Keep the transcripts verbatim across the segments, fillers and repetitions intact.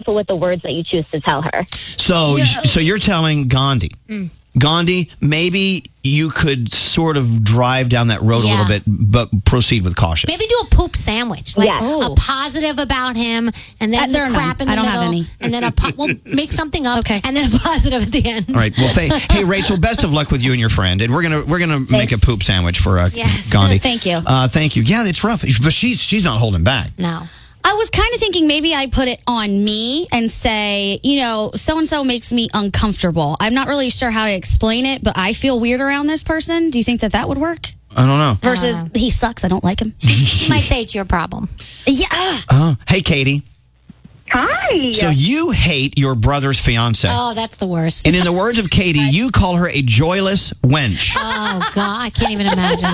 careful with the words that you choose to tell her. So, yeah. so you're telling Gandhi, mm. Gandhi, maybe you could sort of drive down that road yeah. a little bit, but proceed with caution. Maybe do a poop sandwich, like yeah. a positive about him, and then the crap in the I don't middle, have any. and then a po- we'll make something up, okay. and then a positive at the end. All right. Well, th- hey, Rachel, best of luck with you and your friend, and we're gonna we're gonna make a poop sandwich for uh, yes. Gandhi. Thank you. Uh, thank you. Yeah, it's rough, but she's she's not holding back. No. I was kind of thinking maybe I put it on me and say, you know, so-and-so makes me uncomfortable. I'm not really sure how to explain it, but I feel weird around this person. Do you think that that would work? I don't know. Versus, uh, he sucks, I don't like him. She, she might say it's your problem. Yeah. Oh, hey, Katie. Hi. So you hate your brother's fiance. Oh, that's the worst. And in the words of Katie, you call her a joyless wench. Oh, God, I can't even imagine.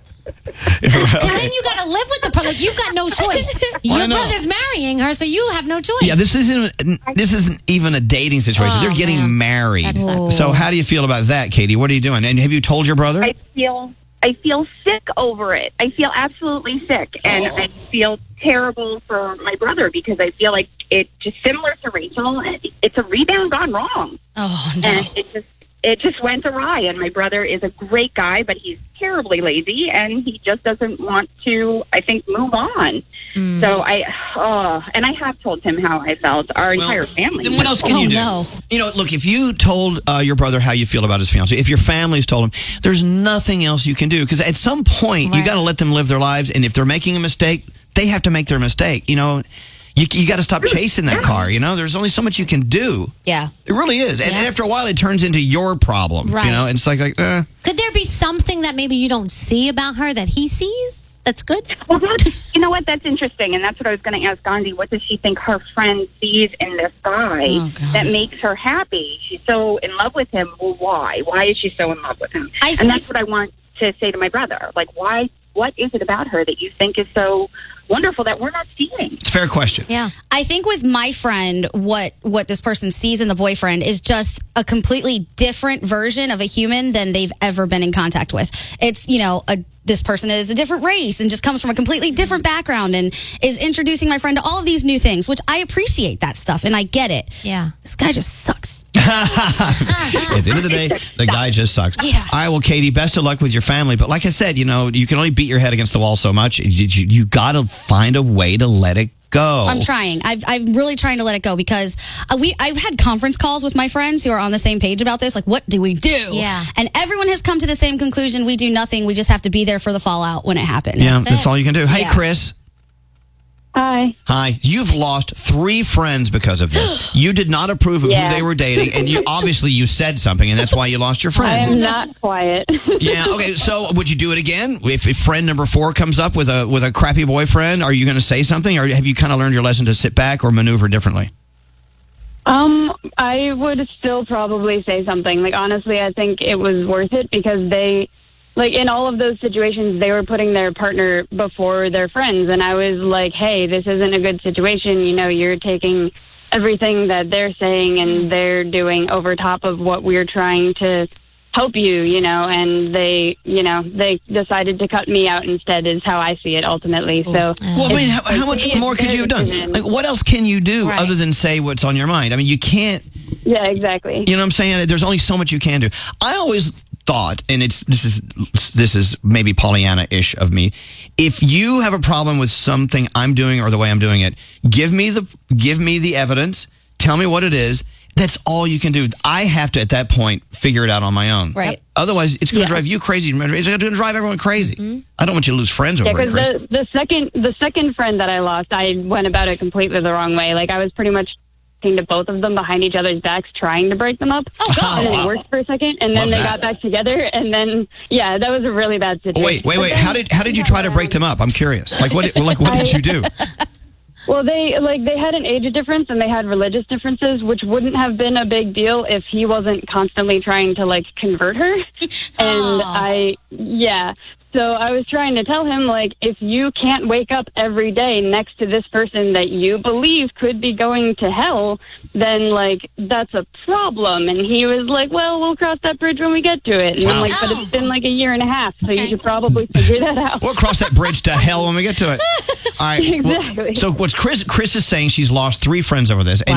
Because okay. then you got to live with the problem. Like, you've got no choice. Your brother's marrying her, so you have no choice. Yeah, this isn't this isn't even a dating situation. Oh, They're getting man. married. So how do you feel about that, Katie? What are you doing? And have you told your brother? I feel I feel sick over it. I feel absolutely sick, and oh. I feel terrible for my brother because I feel like it's just similar to Rachel. It's a rebound gone wrong. Oh no! And it just it just went awry. And my brother is a great guy, but he's terribly lazy, and he just doesn't want to, I think, move on. Mm. So I, oh, and I have told him how I felt. Our well, entire family. Then what else can oh, you do? No. You know, look, if you told uh, your brother how you feel about his fiance, if your family's told him, there's nothing else you can do. Because at some point, right. you got to let them live their lives. And if they're making a mistake, they have to make their mistake. You know, you, you got to stop chasing that car. You know, there's only so much you can do. Yeah. It really is. And, yeah. and after a while, it turns into your problem. Right. You know, and it's like, like uh. Could there be something that maybe you don't see about her that he sees? That's good. Well, that's, you know what? That's interesting, and that's what I was going to ask Gandhi. What does she think her friend sees in this guy oh, that makes her happy? She's so in love with him. Well, why? Why is she so in love with him? I and that's what I want to say to my brother. Like, why? What is it about her that you think is so wonderful that we're not seeing? It's a fair question. Yeah. I think with my friend, what what this person sees in the boyfriend is just a completely different version of a human than they've ever been in contact with. It's, you know, a this person is a different race and just comes from a completely different background and is introducing my friend to all of these new things, which I appreciate that stuff and I get it. Yeah. This guy just sucks. At the end of the day, the guy just sucks. Yeah. All right, well, Katie, best of luck with your family. But like I said, you know, you can only beat your head against the wall so much. You, you, you got to find a way to let it go. I'm trying. I've, I'm really trying to let it go because uh, we I've had conference calls with my friends who are on the same page about this. Like, what do we do? Yeah. And everyone has come to the same conclusion. We do nothing. We just have to be there for the fallout when it happens. Yeah, that's, that's all you can do. Hey, yeah. Chris. Hi. Hi. You've lost three friends because of this. You did not approve of yeah. who they were dating, and you obviously you said something, and that's why you lost your friends. I am not quiet. Yeah. Okay. So, would you do it again if, if friend number four comes up with a with a crappy boyfriend? Are you going to say something, or have you kind of learned your lesson to sit back or maneuver differently? Um, I would still probably say something. Like, honestly, I think it was worth it because they, like, in all of those situations, they were putting their partner before their friends. And I was like, hey, this isn't a good situation. You know, you're taking everything that they're saying and they're doing over top of what we're trying to help you, you know, and they, you know, they decided to cut me out instead is how I see it ultimately. So, well, I mean, how, how much more could you have done? Like, what else can you do right. other than say what's on your mind? I mean, you can't. Yeah, exactly. You know what I'm saying? There's only so much you can do. I always thought, and it's this is this is maybe Pollyanna-ish of me. If you have a problem with something I'm doing or the way I'm doing it, give me the give me the evidence. Tell me what it is. That's all you can do. I have to, at that point, figure it out on my own. Right. Otherwise, it's going to Yeah. drive you crazy. It's going to drive everyone crazy. Mm-hmm. I don't want you to lose friends Yeah, over it, because Chris. the, the second the second friend that I lost, I went about it completely the wrong way. Like, I was pretty much talking to both of them behind each other's backs, trying to break them up. Oh, God. And then it worked for a second, and then Love they that. got back together, and then, yeah, that was a really bad situation. Wait, wait, But wait. then- How did how did you try to break them up? I'm curious. Like what? Like what did you do? Well, they like they had an age difference and they had religious differences, which wouldn't have been a big deal if he wasn't constantly trying to like convert her. And I, yeah. So I was trying to tell him, like, if you can't wake up every day next to this person that you believe could be going to hell, then, like, that's a problem. And he was like, well, we'll cross that bridge when we get to it. And I'm like, but it's been like a year and a half, so you should probably figure that out. We'll cross that bridge to hell when we get to it. All right. Exactly. Well, so what Chris Chris is saying, she's lost three friends over this. And